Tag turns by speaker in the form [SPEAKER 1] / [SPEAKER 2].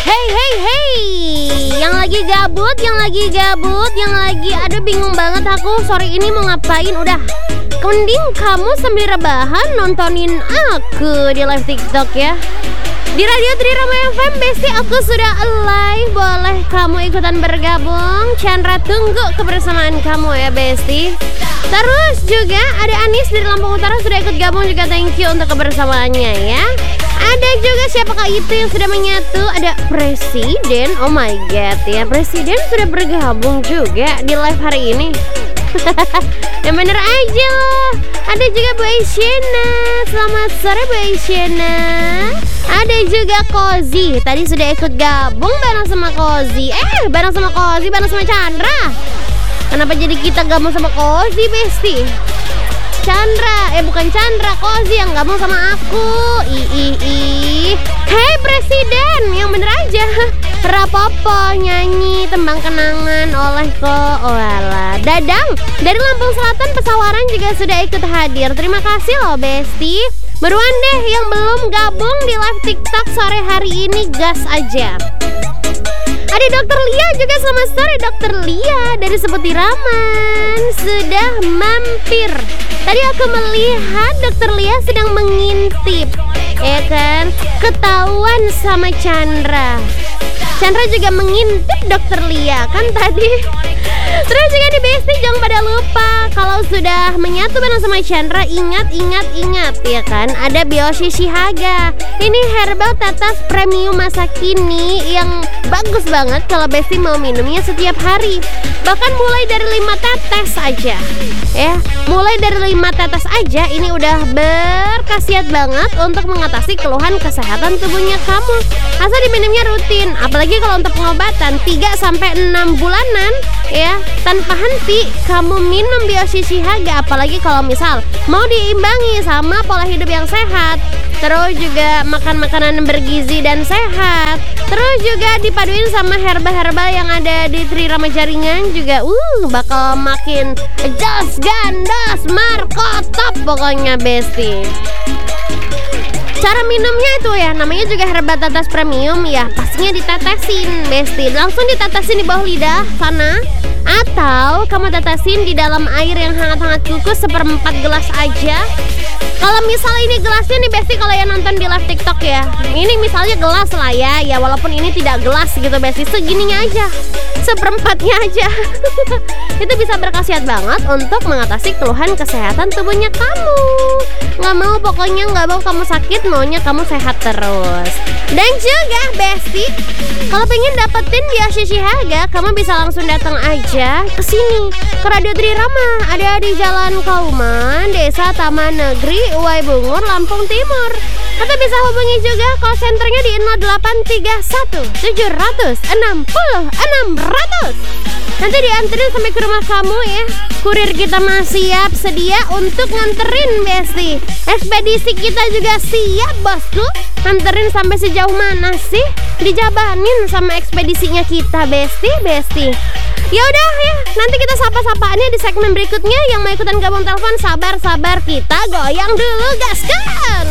[SPEAKER 1] Hey hey hey, yang lagi gabut, yang lagi ada bingung banget aku sore ini mau ngapain. Udah, mending kamu sambil rebahan nontonin aku di live TikTok ya. Di Radio Trirama FM, Besti, aku sudah live. Boleh kamu ikutan bergabung. Chandra tunggu kebersamaan kamu ya Besti. Terus juga ada Anis dari Lampung Utara sudah ikut gabung juga, thank you untuk kebersamaannya ya. Ada juga siapakah itu yang sudah menyatu? Ada Presiden, oh my god ya, Presiden sudah bergabung juga di live hari ini. Yang bener aja loh. Ada juga Bu Isyena, selamat sore Bu Isyena. Ada juga Kozi, tadi sudah ikut gabung bareng sama Kozi. Bareng sama Kozi, bareng sama Chandra. Kenapa jadi kita gabung sama Kozi Besti? Chandra, bukan Chandra, Kozi yang gabung sama aku. Hei Presiden, yang bener aja. Rapopo nyanyi tembang kenangan oleh Koala. Dadang dari Lampung Selatan Pesawaran juga sudah ikut hadir. Terima kasih loh Besti. Beruan deh yang belum gabung di live TikTok sore hari ini, gas aja. Ada Dokter Lia juga, selamat sore Dokter Lia dari Seputiraman sudah mampir. Tadi aku melihat Dokter Lia sedang mengintip, ya kan? Ketahuan sama Chandra. Chandra juga mengintip Dokter Lia kan tadi. Terus juga di Besti, jangan pada lupa kalau sudah menyatu bareng sama Chandra, ingat ya kan, ada Bioshi Shihaga. Ini herbal tetes premium masa kini yang bagus banget kalau Besti mau minumnya setiap hari. Bahkan mulai dari 5 tetes aja ya. Mulai dari 5 tetes aja ini udah berkhasiat banget untuk mengatasi keluhan kesehatan tubuhnya kamu. Asal diminumnya rutin, apalagi kalau untuk pengobatan 3-6 bulanan ya, tanpa henti kamu minum Bioshi Shihaga. Apalagi kalau misal mau diimbangi sama pola hidup yang sehat, terus juga makan makanan bergizi dan sehat, terus juga dipaduin sama herbal-herbal yang ada di Trirama Jaringan juga, bakal makin jos gandos markotop pokoknya Besti. Cara minumnya itu ya, namanya juga herbal tetes premium ya, pastinya ditetesin Besti. Langsung ditetesin di bawah lidah sana, atau kamu tetesin di dalam air yang hangat-hangat kukus 1/4 gelas aja. Kalau misalnya ini gelasnya nih Besti, kalau yang nonton di live TikTok ya, ini misalnya gelas lah ya walaupun ini tidak gelas gitu Besti, segininya aja, 1/4-nya aja. Itu bisa berkhasiat banget untuk mengatasi keluhan kesehatan tubuhnya kamu. Pokoknya nggak mau kamu sakit, maunya kamu sehat terus. Dan juga Besti, kalau pengen dapetin Bioshi Shihaga, kamu bisa langsung datang aja ke sini, ke Radio Trirama. Ada di Jalan Kauman, Desa Taman Negeri, Uwai Bungur, Lampung Timur. Atau bisa hubungi juga call centernya di 0831 700 60 600. Nanti dianterin sampai ke rumah kamu ya. Kurir kita masih siap sedia untuk nganterin Besti. Ekspedisi kita juga siap bosku. Nganterin sampai sejauh mana sih? Dijabanin sama ekspedisinya kita Besti. Ya udah ya, nanti kita sapa-sapaannya di segmen berikutnya. Yang mau ikutan gabung telepon, sabar kita goyang dulu, gaskan.